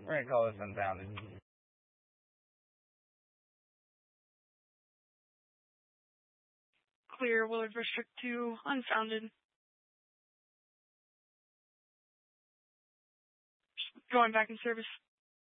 We're going to call this unfounded. Clear. Willard restrict to unfounded. Going back in service.